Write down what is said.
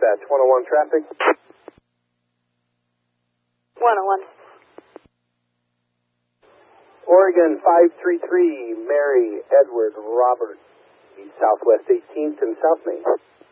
dispatch, 101 traffic. 101. Oregon 533, Mary, Edward, Robert, East Southwest 18th and South Main.